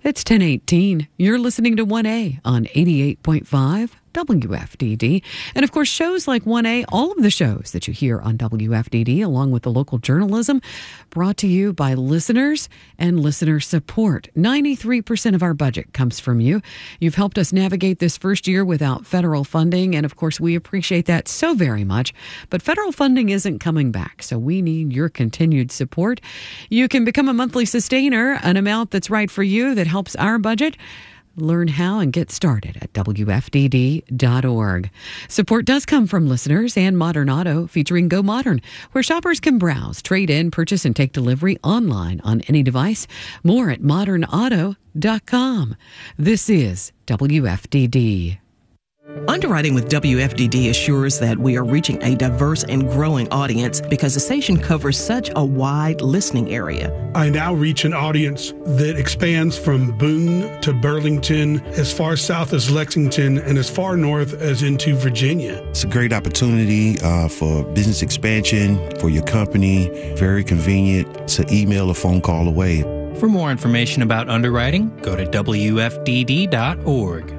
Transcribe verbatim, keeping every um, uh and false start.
It's ten eighteen. You're listening to one A on eighty-eight point five W F D D. And of course, shows like one A, all of the shows that you hear on W F D D, along with the local journalism, brought to you by listeners and listener support. ninety-three percent of our budget comes from you. You've helped us navigate this first year without federal funding, and of course, we appreciate that so very much. But federal funding isn't coming back, so we need your continued support. You can become a monthly sustainer, an amount that's right for you that helps our budget. Learn how and get started at W F D D dot org. Support does come from listeners and Modern Auto, featuring Go Modern, where shoppers can browse, trade in, purchase, and take delivery online on any device. More at modern auto dot com. This is W F D D. Underwriting with W F D D assures that we are reaching a diverse and growing audience because the station covers such a wide listening area. I now reach an audience that expands from Boone to Burlington, as far south as Lexington, and as far north as into Virginia. It's a great opportunity uh, for business expansion for your company. Very convenient. It's an email or phone call away. For more information about underwriting, go to W F D D dot org.